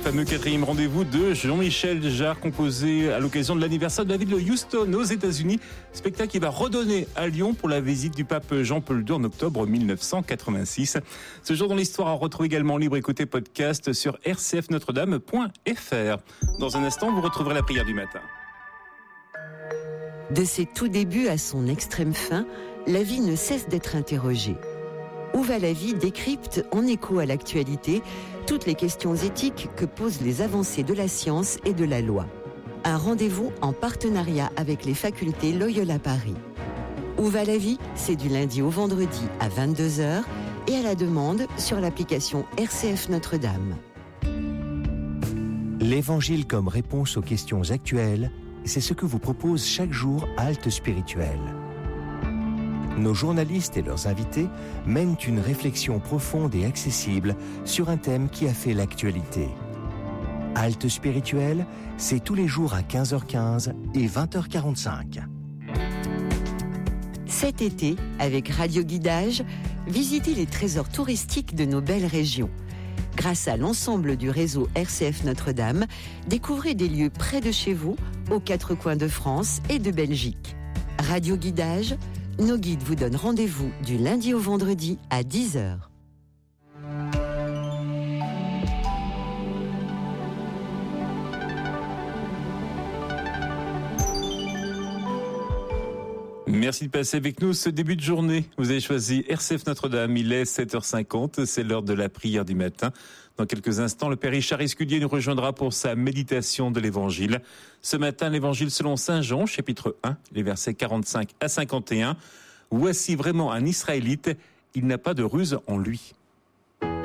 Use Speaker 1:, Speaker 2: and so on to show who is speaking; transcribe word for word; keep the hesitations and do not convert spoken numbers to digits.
Speaker 1: fameux quatrième rendez-vous de Jean-Michel Jarre, composé à l'occasion de l'anniversaire de la ville de Houston aux États-Unis. Spectacle qui va redonner à Lyon pour la visite du pape Jean-Paul deux en octobre mille neuf cent quatre-vingt-six. Ce jour dans l'histoire à retrouver également libre écouté podcast sur r c f notre dame point f r. Dans un instant, vous retrouverez la prière du matin.
Speaker 2: De ses tout débuts à son extrême fin, la vie ne cesse d'être interrogée. Où va la vie décrypte, en écho à l'actualité, toutes les questions éthiques que posent les avancées de la science et de la loi. Un rendez-vous en partenariat avec les facultés Loyola Paris. Où va la vie ? C'est du lundi au vendredi à vingt-deux heures et à la demande sur l'application R C F Notre-Dame.
Speaker 3: L'Évangile comme réponse aux questions actuelles, c'est ce que vous propose chaque jour Halte Spirituelle. Nos journalistes et leurs invités mènent une réflexion profonde et accessible sur un thème qui a fait l'actualité. Halte Spirituelle, c'est tous les jours à quinze heures quinze et vingt heures quarante-cinq.
Speaker 2: Cet été, avec Radio Guidage, visitez les trésors touristiques de nos belles régions. Grâce à l'ensemble du réseau R C F Notre-Dame, découvrez des lieux près de chez vous, aux quatre coins de France et de Belgique. Radio Guidage, nos guides vous donnent rendez-vous du lundi au vendredi à dix heures.
Speaker 1: Merci de passer avec nous ce début de journée. Vous avez choisi R C F Notre-Dame, il est sept heures cinquante, c'est l'heure de la prière du matin. Dans quelques instants, le Père Richard Escudier nous rejoindra pour sa méditation de l'Évangile. Ce matin, l'Évangile selon Saint Jean, chapitre un, les versets quarante-cinq à cinquante et un. Voici vraiment un Israélite, il n'a pas de ruse en lui.